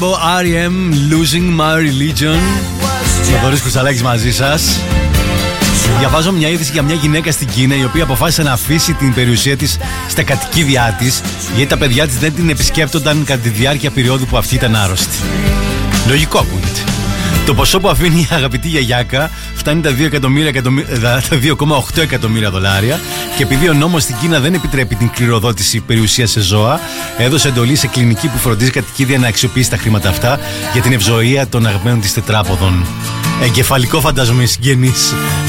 R.E.M. Losing My Religion. Ο Θοδωρής Κουτσαλάκης μαζί σας. Διαβάζω μια είδηση για μια γυναίκα στην Κίνα η οποία αποφάσισε να αφήσει την περιουσία της στα κατοικίδια της, γιατί τα παιδιά της δεν την επισκέπτονταν κατά τη διάρκεια περίοδου που αυτή ήταν άρρωστη. Λογικό ακούγεται. Το ποσό που αφήνει η αγαπητή γιαγιάκα φτάνει τα 2,8 εκατομμύρια δολάρια, και επειδή ο νόμος στην Κίνα δεν επιτρέπει την κληροδότηση περιουσίας σε ζώα, έδωσε εντολή σε κλινική που φροντίζει κατοικίδια να αξιοποιήσει τα χρήματα αυτά για την ευζοία των αγαπημένων της τετράποδων. Εγκεφαλικό φαντάζομαι οι συγγενείς